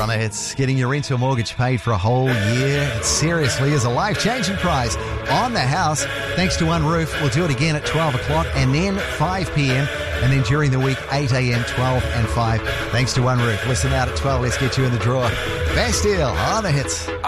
the hits, getting your rental mortgage paid for a whole year. It seriously is a life-changing prize on the house. Thanks to One Roof, we'll do it again at 12 o'clock and then 5 p.m. and then during the week, 8 a.m., 12 and 5. Thanks to One Roof. Listen out at 12. Let's get you in the draw. Best deal on the hits.